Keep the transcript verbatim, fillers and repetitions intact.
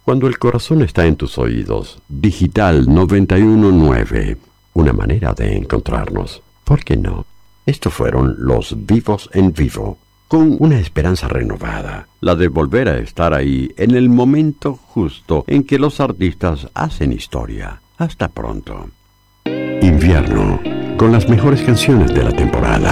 Cuando el corazón está en tus oídos, Digital noventa y uno punto nueve, una manera de encontrarnos. ¿Por qué no? Estos fueron Los Vivos en Vivo, con una esperanza renovada, la de volver a estar ahí en el momento justo en que los artistas hacen historia. Hasta pronto. Invierno, con las mejores canciones de la temporada.